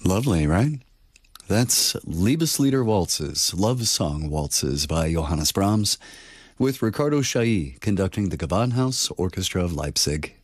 Lovely, right? That's Liebeslieder Waltzes, Love Song Waltzes by Johannes Brahms, with Ricardo Chailly conducting the Gewandhaus Orchestra of Leipzig.